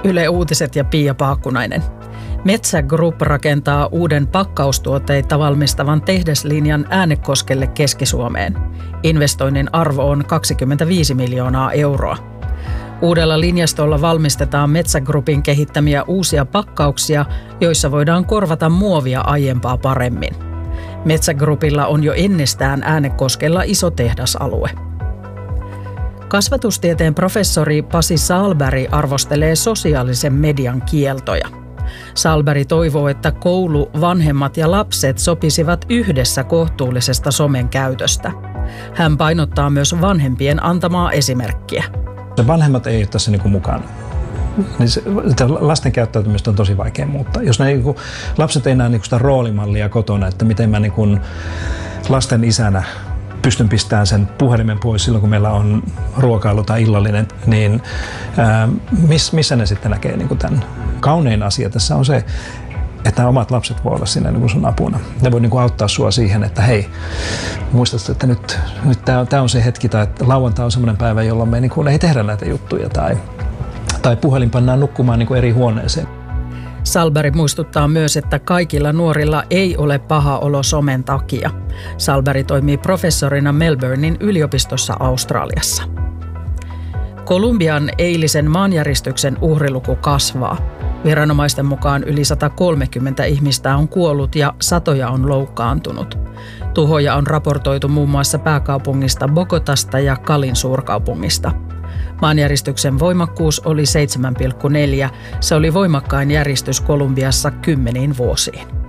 Yle Uutiset ja Pia Paakkunainen. Metsä Group rakentaa uuden pakkaustuotteita valmistavan tehdaslinjan Äänekoskelle Keski-Suomeen. Investoinnin arvo on 25 miljoonaa euroa. Uudella linjastolla valmistetaan Metsä Groupin kehittämiä uusia pakkauksia, joissa voidaan korvata muovia aiempaa paremmin. Metsä Groupilla on jo ennestään Äänekoskella iso tehdasalue. Kasvatustieteen professori Pasi Sahlberg arvostelee sosiaalisen median kieltoja. Sahlberg toivoo, että koulu, vanhemmat ja lapset sopisivat yhdessä kohtuullisesta somen käytöstä. Hän painottaa myös vanhempien antamaa esimerkkiä. Vanhemmat ei ole tässä mukana. Lasten käyttäytymistä on tosi vaikea muuttaa. Jos lapset ei näe sitä roolimallia kotona, että miten mä lasten isänä pystyn pistämään sen puhelimen pois silloin, kun meillä on ruokailu tai illallinen, niin missä ne sitten näkee tämän? Kaunein asia tässä on se, että nämä omat lapset voi olla siinä sun apuna. Ne voi auttaa sua siihen, että hei, muistatko, että nyt tämä on se hetki, tai että lauantai on semmoinen päivä, jolloin me ei tehdä näitä juttuja, tai puhelin pannaan nukkumaan eri huoneeseen. Sahlberg muistuttaa myös, että kaikilla nuorilla ei ole paha olo somen takia. Sahlberg toimii professorina Melbournein yliopistossa Australiassa. Kolumbian eilisen maanjäristyksen uhriluku kasvaa. Viranomaisten mukaan yli 130 ihmistä on kuollut ja satoja on loukkaantunut. Tuhoja on raportoitu muun muassa pääkaupungista Bogotasta ja Calin suurkaupungista. Maanjäristyksen voimakkuus oli 7,4. Se oli voimakkain järistys Kolumbiassa 10 vuosiin.